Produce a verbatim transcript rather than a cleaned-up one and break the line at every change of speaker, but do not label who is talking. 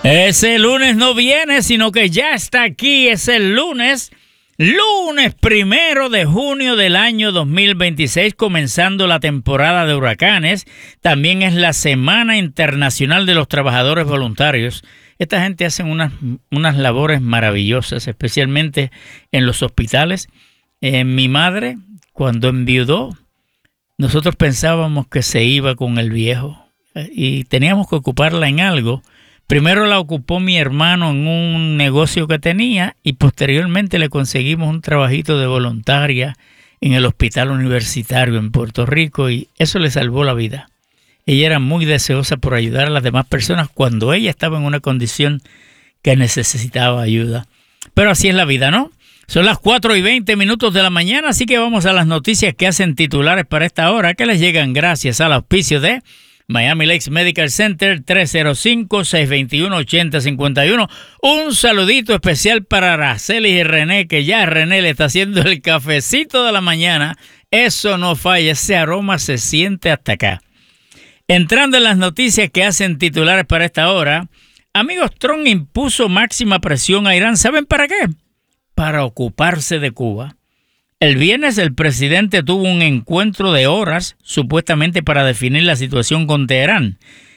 Ese lunes no viene, sino que ya está aquí. Es el lunes, lunes primero de junio del año dos mil veintiséis, comenzando la temporada de huracanes. También es la Semana Internacional de los Trabajadores Voluntarios. Esta gente hace unas, unas labores maravillosas, especialmente en los hospitales. Eh, mi madre, cuando enviudó, nosotros pensábamos que se iba con el viejo eh, y teníamos que ocuparla en algo. Primero la ocupó mi hermano en un negocio que tenía y posteriormente le conseguimos un trabajito de voluntaria en el hospital universitario en Puerto Rico y eso le salvó la vida. Ella era muy deseosa por ayudar a las demás personas cuando ella estaba en una condición que necesitaba ayuda. Pero así es la vida, ¿no? Son las cuatro y veinte minutos de la mañana, así que vamos a las noticias que hacen titulares para esta hora, que les llegan gracias al auspicio de Miami Lakes Medical Center, tres cero cinco, seis dos uno, ocho cero cinco uno. Un saludito especial para Araceli y René, que ya René le está haciendo el cafecito de la mañana. Eso no falla, ese aroma se siente hasta acá. Entrando en las noticias que hacen titulares para esta hora, amigos, Trump impuso máxima presión a Irán. ¿Saben para qué? Para ocuparse de Cuba. El viernes el presidente tuvo un encuentro de horas, supuestamente para definir la situación con Teherán.